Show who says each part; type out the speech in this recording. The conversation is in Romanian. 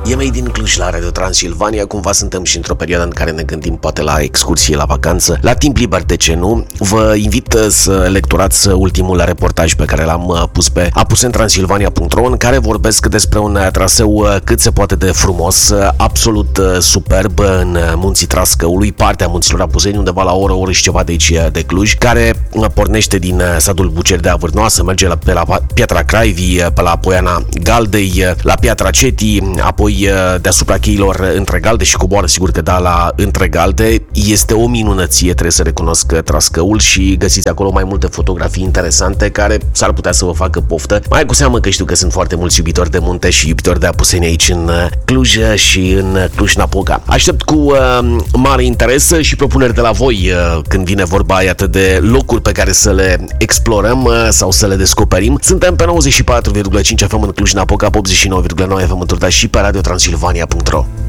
Speaker 1: E Made in Cluj la Radio Transilvania, cumva suntem și într-o perioadă în care ne gândim poate la excursie, la vacanță, la timp liber, de ce nu? Vă invit să lecturați ultimul reportaj pe care l-am pus pe apusenTransilvania.ro, în care vorbesc despre un traseu cât se poate de frumos, absolut superb, în munții Trascăului, partea munților Apuseni, undeva la o oră și ceva de aici de Cluj, care pornește din satul Bucerdea Vârnoasă, merge pe la Piatra Craibii, pe la Poiana Galdei, la Piatra Cetii, apoi deasupra cheilor Între Galde și coboară, sigur că da, la Între Galde. Este o minunăție, trebuie să recunosc, Trascăul, și găsiți acolo mai multe fotografii interesante care s-ar putea să vă facă poftă. Mai cu seamă că știu că sunt foarte mulți iubitori de munte și iubitori de Apuseni aici în Cluj și în Cluj-Napoca. Aștept cu mare interes și propuneri de la voi când vine vorba, iată, de locuri pe care să le explorăm sau să le descoperim. Suntem pe 94,5 FM în Cluj-Napoca, 89,9 FM în Turda și pe Radio Transilvania.ro.